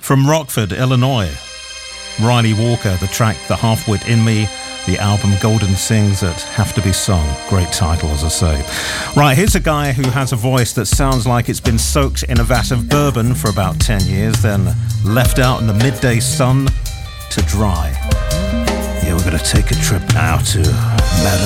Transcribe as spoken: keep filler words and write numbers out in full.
From Rockford, Illinois, Riley Walker, the track The Half-Wit in Me, the album Golden Sings at Have to Be Sung. Great title, as I say. Right, here's a guy who has a voice that sounds like it's been soaked in a vat of bourbon for about ten years, then left out in the midday sun to dry. Yeah, we're going to take a trip now to Madison.